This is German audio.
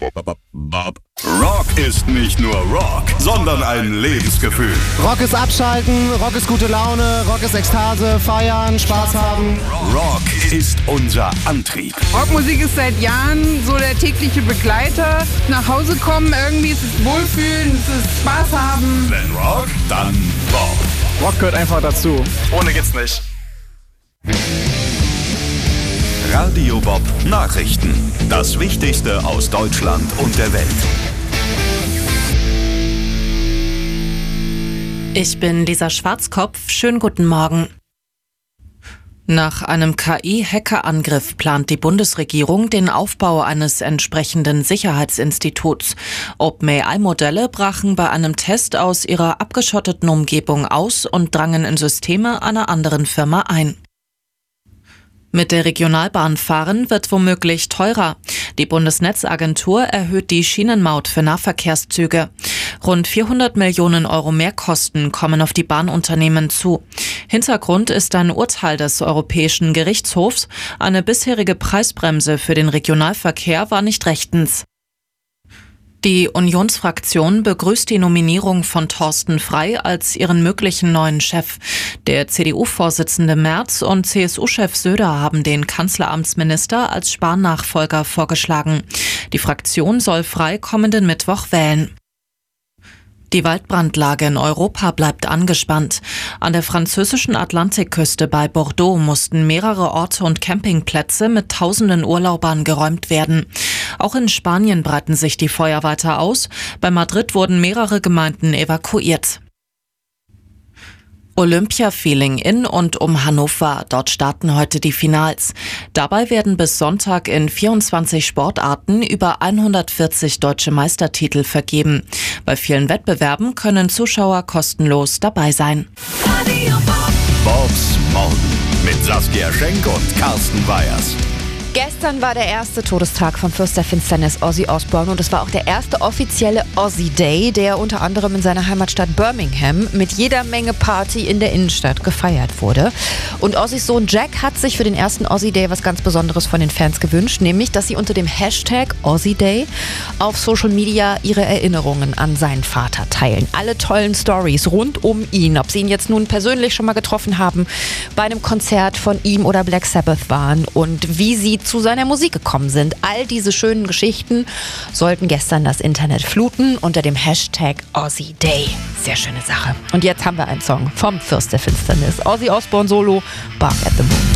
Rock ist nicht nur Rock, sondern ein Lebensgefühl. Rock ist abschalten, Rock ist gute Laune, Rock ist Ekstase, feiern, Spaß haben. Rock ist unser Antrieb. Rockmusik ist seit Jahren so der tägliche Begleiter. Nach Hause kommen, irgendwie ist es Wohlfühlen, es ist Spaß haben. Wenn Rock, dann Bob. Rock gehört einfach dazu. Ohne geht's nicht. Radio Bob Nachrichten. Das Wichtigste aus Deutschland und der Welt. Ich bin Lisa Schwarzkopf. Schönen guten Morgen. Nach einem KI-Hackerangriff plant die Bundesregierung den Aufbau eines entsprechenden Sicherheitsinstituts. OpenAI-Modelle brachen bei einem Test aus ihrer abgeschotteten Umgebung aus und drangen in Systeme einer anderen Firma ein. Mit der Regionalbahn fahren wird womöglich teurer. Die Bundesnetzagentur erhöht die Schienenmaut für Nahverkehrszüge. Rund 400 Millionen Euro Mehrkosten kommen auf die Bahnunternehmen zu. Hintergrund ist ein Urteil des Europäischen Gerichtshofs. Eine bisherige Preisbremse für den Regionalverkehr war nicht rechtens. Die Unionsfraktion begrüßt die Nominierung von Thorsten Frey als ihren möglichen neuen Chef. Der CDU-Vorsitzende Merz und CSU-Chef Söder haben den Kanzleramtsminister als Spahn-Nachfolger vorgeschlagen. Die Fraktion soll Frey kommenden Mittwoch wählen. Die Waldbrandlage in Europa bleibt angespannt. An der französischen Atlantikküste bei Bordeaux mussten mehrere Orte und Campingplätze mit tausenden Urlaubern geräumt werden. Auch in Spanien breiten sich die Feuer weiter aus. Bei Madrid wurden mehrere Gemeinden evakuiert. Olympia-Feeling in und um Hannover. Dort starten heute die Finals. Dabei werden bis Sonntag in 24 Sportarten über 140 deutsche Meistertitel vergeben. Bei vielen Wettbewerben können Zuschauer kostenlos dabei sein. Bobs Morgen mit Saskia Schenk und Carsten Weyers. Gestern war der erste Todestag vom Fürst der Finsternis Ozzy Osbourne und es war auch der erste offizielle Ozzy Day, der unter anderem in seiner Heimatstadt Birmingham mit jeder Menge Party in der Innenstadt gefeiert wurde. Und Ozzys Sohn Jack hat sich für den ersten Ozzy Day was ganz Besonderes von den Fans gewünscht, nämlich, dass sie unter dem Hashtag Ozzy Day auf Social Media ihre Erinnerungen an seinen Vater teilen. Alle tollen Stories rund um ihn, ob sie ihn jetzt nun persönlich schon mal getroffen haben, bei einem Konzert von ihm oder Black Sabbath waren und wie sie zu seiner Musik gekommen sind. All diese schönen Geschichten sollten gestern das Internet fluten unter dem Hashtag Ozzy Day. Sehr schöne Sache. Und jetzt haben wir einen Song vom Fürst der Finsternis. Ozzy Osbourne Solo, Bark at the Moon.